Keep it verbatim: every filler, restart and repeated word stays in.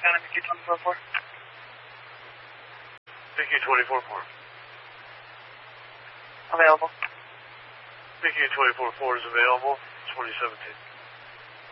County, P Q twenty-four four. P Q twenty-four four. Available. P Q twenty-four four is available, twenty seventeen.